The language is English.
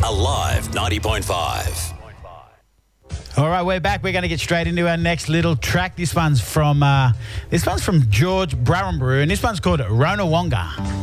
Alive 90.5. All right, we're back. We're going to get straight into our next little track. This one's from George Brarenbrew, and this one's called Rona Wonga.